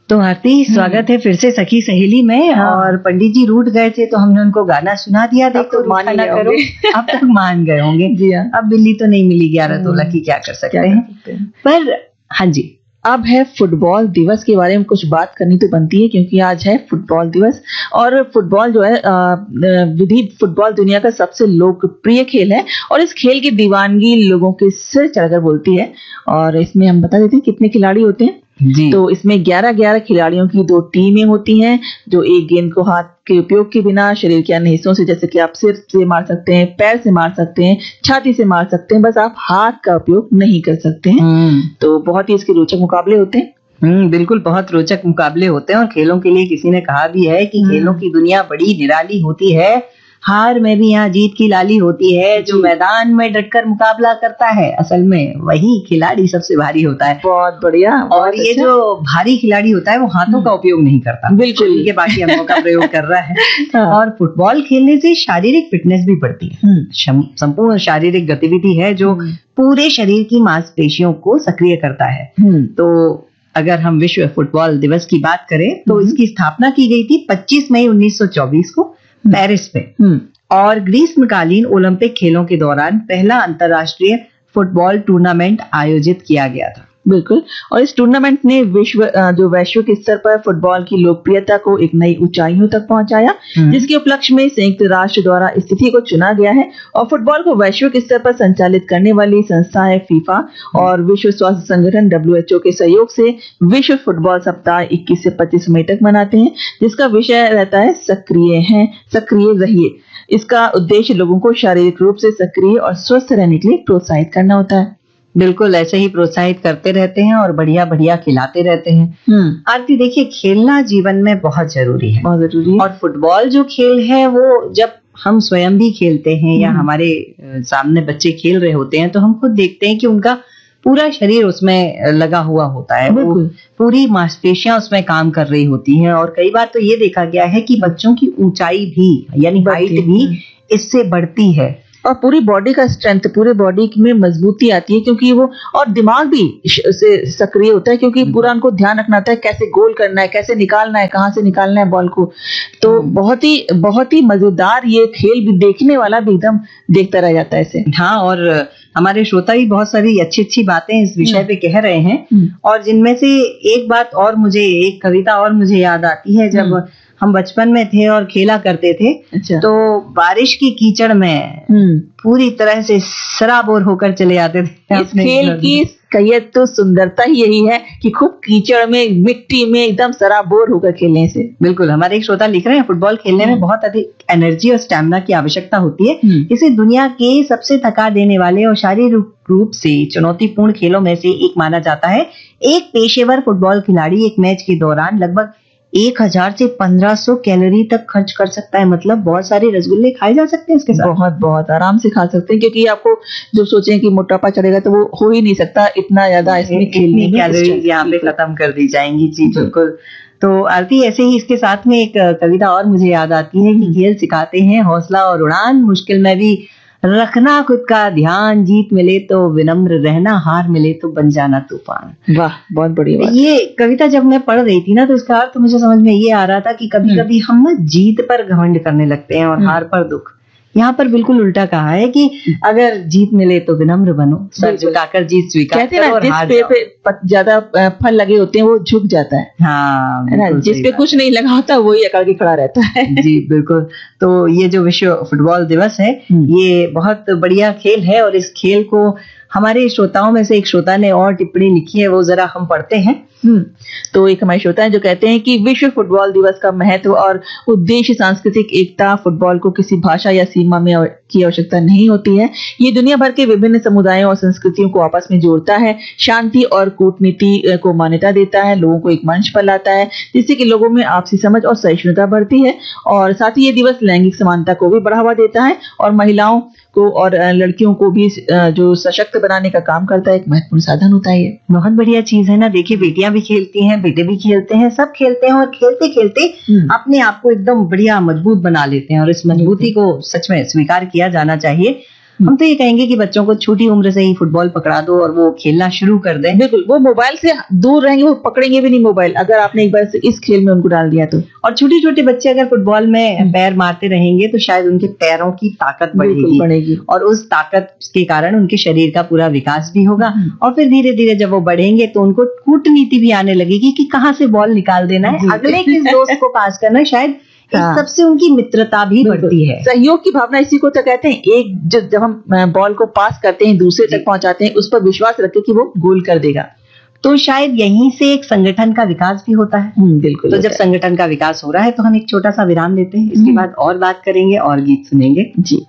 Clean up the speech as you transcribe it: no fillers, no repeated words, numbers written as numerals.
तो आरती, स्वागत है फिर से सखी सहेली में। हाँ। और पंडित जी रूठ गए थे तो हमने उनको गाना सुना दिया। देखो तो मान रूठा ना गए करो, होंगे। अब तक मान गए होंगे। जी हाँ। अब बिल्ली तो नहीं मिली 11 तोला की, क्या कर सकते हैं। पर हाँ जी, अब है फुटबॉल दिवस के बारे में कुछ बात करनी तो बनती है, क्योंकि आज है फुटबॉल दिवस। और फुटबॉल जो है विधि फुटबॉल दुनिया का सबसे लोकप्रिय खेल है और इस खेल की दीवानगी लोगों के सिर चढ़कर बोलती है। और इसमें हम बता देते हैं कितने खिलाड़ी होते हैं जी। तो इसमें 11-11 खिलाड़ियों की 2 टीमें होती हैं, जो एक गेंद को हाथ के उपयोग के बिना शरीर के अन्य हिस्सों से, जैसे कि आप सिर से मार सकते हैं, पैर से मार सकते हैं, छाती से मार सकते हैं, बस आप हाथ का उपयोग नहीं कर सकते हैं। तो बहुत ही इसके रोचक मुकाबले होते हैं। बिल्कुल, बहुत रोचक मुकाबले होते हैं। और खेलों के लिए किसी ने कहा भी है कि खेलों की दुनिया बड़ी निराली होती है, हार में भी यहाँ जीत की लाली होती है। जो मैदान में डटकर मुकाबला करता है, असल में वही खिलाड़ी सबसे भारी होता है। बहुत बढ़िया। और ये जो भारी खिलाड़ी होता है वो हाथों का उपयोग नहीं करता, बिल्कुल के बाकी अंगों का प्रयोग कर रहा है। हाँ। और फुटबॉल खेलने से शारीरिक फिटनेस भी बढ़ती है। संपूर्ण शारीरिक गतिविधि है जो पूरे शरीर की मांसपेशियों को सक्रिय करता है। तो अगर हम विश्व फुटबॉल दिवस की बात करें तो इसकी स्थापना की गई थी 25 मई 1924 को पेरिस में। और ग्रीष्मकालीन ओलंपिक खेलों के दौरान पहला अंतर्राष्ट्रीय फुटबॉल टूर्नामेंट आयोजित किया गया था। बिल्कुल। और इस टूर्नामेंट ने वैश्विक स्तर पर फुटबॉल की लोकप्रियता को एक नई ऊंचाइयों तक पहुंचाया, जिसके उपलक्ष्य में संयुक्त राष्ट्र द्वारा इस तिथि को चुना गया है। और फुटबॉल को वैश्विक स्तर पर संचालित करने वाली संस्था है फीफा, और विश्व स्वास्थ्य संगठन WHO के सहयोग से विश्व फुटबॉल सप्ताह 21 से 25 मई तक मनाते हैं, जिसका विषय रहता है सक्रिय रहिए। इसका उद्देश्य लोगों को शारीरिक रूप से सक्रिय और स्वस्थ रहने के लिए प्रोत्साहित करना होता है। बिल्कुल, ऐसे ही प्रोत्साहित करते रहते हैं और बढ़िया बढ़िया खिलाते रहते हैं। आरती, देखिए, खेलना जीवन में बहुत जरूरी है, बहुत जरूरी है। और फुटबॉल जो खेल है वो जब हम स्वयं भी खेलते हैं या हमारे सामने बच्चे खेल रहे होते हैं तो हम खुद देखते हैं कि उनका पूरा शरीर उसमें लगा हुआ होता है, वो पूरी मांसपेशियां उसमें काम कर रही होती हैं। और कई बार तो ये देखा गया है कि बच्चों की ऊंचाई भी, यानी हाइट भी इससे बढ़ती है। और पूरी बॉडी का स्ट्रेंथ, पूरे बॉडी में मजबूती आती है, क्योंकि वो, और दिमाग भी से सक्रिय होता है, क्योंकि पूरा उनको ध्यान रखना होता है कैसे गोल करना है, कैसे निकालना है, कहाँ से निकालना है बॉल को। तो बहुत ही मजेदार ये खेल भी, देखने वाला भी एकदम देखता रह जाता है इसे। हाँ, और हमारे श्रोता भी बहुत सारी अच्छी अच्छी बातें इस विषय पे कह रहे हैं, और जिनमें से एक कविता और मुझे याद आती है। जब हम बचपन में थे और खेला करते थे, तो बारिश की कीचड़ में पूरी तरह से सराबोर होकर चले आते थे। इस खेल की कहियत तो सुंदरता ही यही है कि खूब कीचड़ में, मिट्टी में एकदम सराबोर होकर खेलने से। बिल्कुल, हमारे एक श्रोता लिख रहे हैं, फुटबॉल खेलने में बहुत अधिक एनर्जी और स्टैमिना की आवश्यकता होती है। इसे दुनिया के सबसे थका देने वाले और शारीरिक रूप से चुनौतीपूर्ण खेलों में से एक माना जाता है। एक पेशेवर फुटबॉल खिलाड़ी एक मैच के दौरान लगभग 1000 से 1500 कैलोरी तक खर्च कर सकता है। मतलब बहुत सारे रसगुल्ले खाए जा सकते हैं इसके साथ। बहुत आराम से खा सकते हैं, क्योंकि आपको जो सोचें कि मोटापा चढ़ेगा तो वो हो ही नहीं सकता, इतना ज्यादा इसमें खेलने में कैलोरीज यहाँ पे खत्म कर दी जाएंगी। जी बिल्कुल। तो आरती, ऐसे ही इसके साथ में एक कविता और मुझे याद आती है कि खेल सिखाते हैं हौसला और उड़ान, मुश्किल में भी रखना खुद का ध्यान, जीत मिले तो विनम्र रहना, हार मिले तो बन जाना तूफान। वाह, बहुत बढ़िया बात। ये कविता जब मैं पढ़ रही थी ना, तो इसका अर्थ मुझे समझ में ये आ रहा था कि कभी कभी हम ना जीत पर घमंड करने लगते हैं और हार पर दुख। यहाँ पर बिल्कुल उल्टा कहा है कि अगर जीत मिले तो विनम्र बनो, सर झुकाकर जीत स्वीकार करो, और हार जिस पे ज्यादा फल लगे होते हैं वो झुक जाता है। हाँ, जिस पे कुछ नहीं लगा होता वही अकड़ के खड़ा रहता है। जी बिल्कुल। तो ये जो विश्व फुटबॉल दिवस है, ये बहुत बढ़िया खेल है। और इस खेल को हमारे श्रोताओं में से एक श्रोता ने और टिप्पणी लिखी है, वो जरा हम पढ़ते हैं। तो एक हमारे श्रोता है जो कहते हैं कि विश्व फुटबॉल दिवस का महत्व और उद्देश्य सांस्कृतिक एकता, फुटबॉल को किसी भाषा या सीमा में की आवश्यकता नहीं होती है। ये दुनिया भर के विभिन्न समुदायों और संस्कृतियों को आपस में जोड़ता है, शांति और कूटनीति को मान्यता देता है, लोगों को एक मंच पर लाता है, जिससे कि लोगों में आपसी समझ और सहिष्णुता बढ़ती है। और साथ ही ये दिवस लैंगिक समानता को भी बढ़ावा देता है और महिलाओं को और लड़कियों को भी जो सशक्त बनाने का काम करता है, एक महत्वपूर्ण साधन होता है। ये बहुत बढ़िया चीज है ना। देखिए, बेटियां भी खेलती हैं, बेटे भी खेलते हैं, सब खेलते हैं, और खेलते खेलते अपने आप को एकदम बढ़िया मजबूत बना लेते हैं। और इस मजबूती को सच में स्वीकार किया जाना चाहिए। हम तो ये कहेंगे कि बच्चों को छोटी उम्र से ही फुटबॉल पकड़ा दो और वो खेलना शुरू कर दें। बिल्कुल, वो मोबाइल से दूर रहेंगे, वो पकड़ेंगे भी नहीं मोबाइल, अगर आपने एक बार से इस खेल में उनको डाल दिया तो। और छोटे छोटे बच्चे अगर फुटबॉल में पैर मारते रहेंगे तो शायद उनके पैरों की ताकत बढ़ेगी और उस ताकत के कारण उनके शरीर का पूरा विकास भी होगा और फिर धीरे धीरे जब वो बढ़ेंगे तो उनको कूटनीति भी आने लगेगी कि कहाँ से बॉल निकाल देना है, अगले किस दोस्त को पास करना है। शायद इस सबसे उनकी मित्रता भी बढ़ती है। सहयोग की भावना इसी को तो कहते हैं। एक जब हम बॉल को पास करते हैं, दूसरे तक पहुंचाते हैं, उस पर विश्वास रखें कि वो गोल कर देगा, तो शायद यहीं से एक संगठन का विकास भी होता है। बिल्कुल। तो जब संगठन का विकास हो रहा है तो हम एक छोटा सा विराम लेते हैं, इसके बाद और बात करेंगे और गीत सुनेंगे। जी।